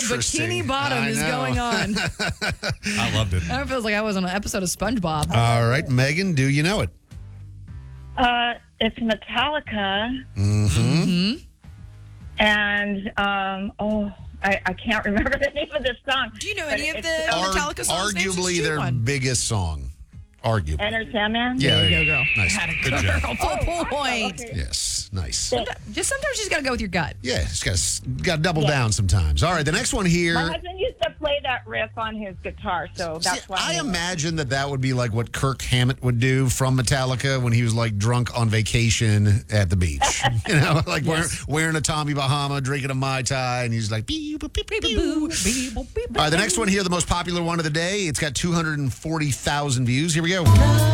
Bikini Bottom is going on. I loved it. It feels like I was on an episode of SpongeBob. All right, Megan, do you know it? It's Metallica. Mm-hmm. And, I can't remember the name of this song. Do you know any of the Metallica songs? Arguably their biggest song. Arguably. Enter Sandman? Yeah, There you go, girl. Nice. Good job. Full point. Okay. Yes, nice. Just sometimes you just got to go with your gut. Yeah, just got to double down sometimes. All right, the next one here. My husband used to play that riff on his guitar, so that's why. I imagine that would be like what Kirk Hammett would do from Metallica when he was like drunk on vacation at the beach. You know, like wearing a Tommy Bahama, drinking a Mai Tai, and he's like, beep, beep, beep, beep. All right, the next one here, the most popular one of the day. It's got 240,000 views. Here we go.